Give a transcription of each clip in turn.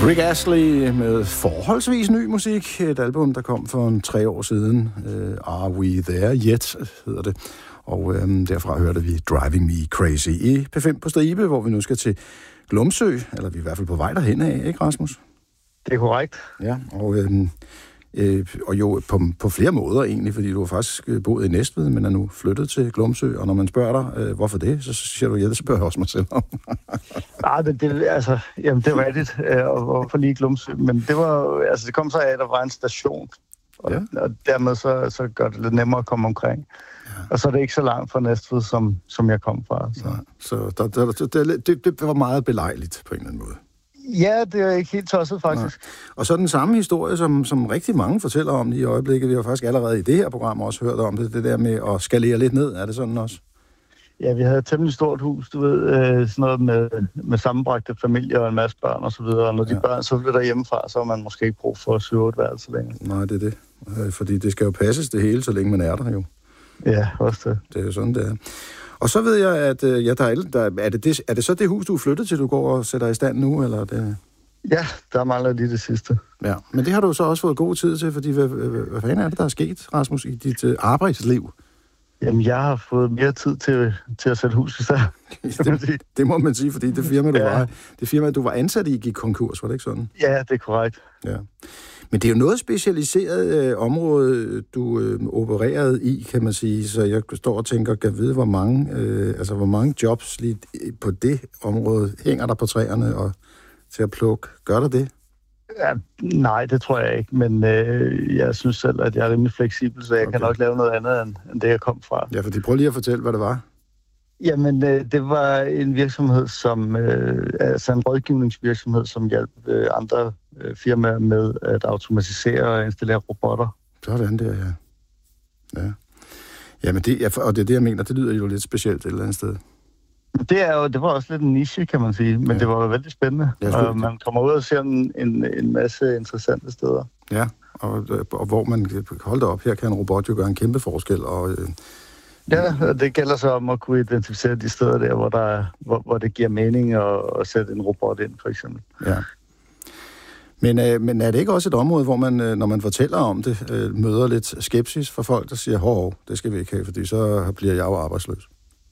Rick Astley med forholdsvis ny musik. Et album, der kom for 3 år siden. Are We There Yet, hedder det. Og derfra hørte vi Driving Me Crazy i P5 på stribe, hvor vi nu skal til Glumsø, eller vi er i hvert fald på vej derhen af, ikke Rasmus? Det er korrekt. Ja, og jo på flere måder egentlig, fordi du har faktisk boet i Næstved, men er nu flyttet til Glumsø, og når man spørger dig, hvorfor det, så siger du, ja, det spørger jeg også mig selv om. Nej, men det er rigtigt, og hvorfor lige Glumsø, men det var, altså det kom så af, at der var en station, og, og dermed så gør det lidt nemmere at komme omkring. Ja. Og så er det ikke så langt fra Næstved, som jeg kom fra. Så det var meget belejligt på en eller anden måde. Ja, det er ikke helt tosset, faktisk. Nej. Og så den samme historie, som rigtig mange fortæller om i øjeblikket. Vi har faktisk allerede i det her program også hørt om det der med at skalere lidt ned. Er det sådan også? Ja, vi havde et temmelig stort hus, du ved, sådan noget med sammenbragte familier og en masse børn og så videre. Og når de børn så flytter hjemmefra, så har man måske ikke brug for 7-8 værelser længere. Nej, det er det. Fordi det skal jo passes det hele, så længe man er der jo. Ja, også det. Det er jo sådan, det er. Og så ved jeg, at er det så det hus, du er flyttet til, du går og sætter i stand nu, eller det? Ja, der mangler lige det sidste. Ja, men det har du så også fået god tid til, fordi hvad fanden er det, der er sket, Rasmus, i dit arbejdsliv? Jamen, jeg har fået mere tid til at sætte hus i stand. Det må man sige, fordi det firma, du var ansat i, gik konkurs, var det ikke sådan? Ja, det er korrekt. Ja. Men det er jo noget specialiseret område, du opererede i, kan man sige, så jeg står og tænker, kan vide, hvor mange jobs lige på det område hænger der på træerne og til at plukke. Gør der det? Ja, nej, det tror jeg ikke, men jeg synes selv, at jeg er rimelig fleksibel, så jeg kan nok lave noget andet, end det, jeg kom fra. Ja, fordi prøv lige at fortælle, hvad det var. Jamen, det var en virksomhed, altså en rådgivningsvirksomhed, som hjalp andre firmaer med at automatisere og installere robotter. Sådan der, ja. Jamen, det er det, jeg mener, det lyder jo lidt specielt et eller andet sted. Det var også lidt en niche, kan man sige, men det var veldig spændende. Og man kommer ud og ser en masse interessante steder. Ja, og hvor man holder op, her kan en robot jo gøre en kæmpe forskel. Ja, det gælder så om at kunne identificere de steder der, hvor det giver mening at sætte en robot ind, for eksempel. Ja. Men er det ikke også et område, hvor man, når man fortæller om det, møder lidt skepsis for folk, der siger, det skal vi ikke have, fordi så bliver jeg jo arbejdsløs?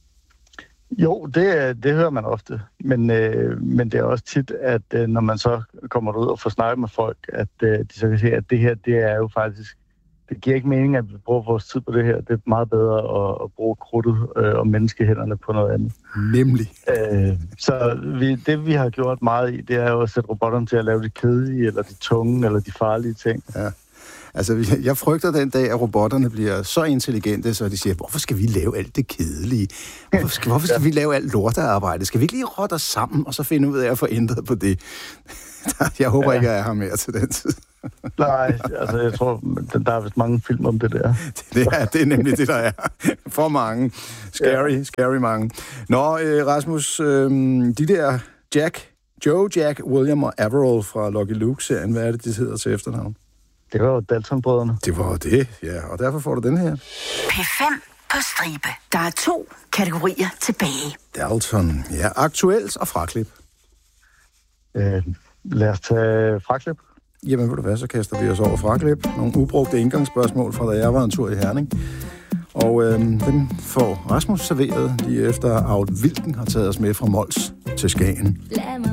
Jo, det hører man ofte, men det er også tit, at når man så kommer ud og får snakket med folk, at de så kan se, at det her, det er jo faktisk, det giver ikke mening, at vi bruger vores tid på det her. Det er meget bedre at bruge krudtet og menneskehænderne på noget andet. Nemlig. Så det vi har gjort meget i, det er jo at sætte robotterne til at lave de kedelige, eller de tunge, eller de farlige ting. Ja. Altså, jeg frygter den dag, at robotterne bliver så intelligente, så de siger, hvorfor skal vi lave alt det kedelige? Hvorfor skal vi lave alt lortearbejde? Skal vi ikke lige rotte os sammen, og så finde ud af at få ændret på det? Jeg håber ikke, at jeg har mere til den tid. Nej, altså jeg tror, der er vist mange film om det der. Det er nemlig det, der er. For mange. Scary mange. Nå, Rasmus, de der Joe, Jack, William og Averill fra Lucky Luke-serien, hvad er det, de hedder til efternavn? Det var jo Dalton-brødrene. Det var det, ja. Og derfor får du den her. P5 på stribe. Der er 2 kategorier tilbage. Dalton. Ja, aktuelt og fraklip. Lad os tage fraklip. Jamen, ved du hvad, så kaster vi os over fraklip. Nogle ubrugte indgangsspørgsmål fra da jeg var en tur i Herning. Og dem får Rasmus serveret lige efter Aud Wilken har taget os med fra Mols til Skagen.